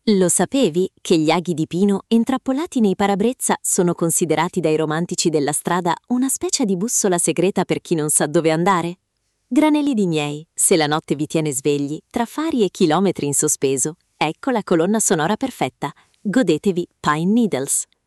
Lo sapevi che gli aghi di pino intrappolati nei parabrezza sono considerati dai romantici della strada una specie di bussola segreta per chi non sa dove andare? Granelli di miei, se la notte vi tiene svegli, tra fari e chilometri in sospeso, ecco la colonna sonora perfetta. Godetevi Pine Needles.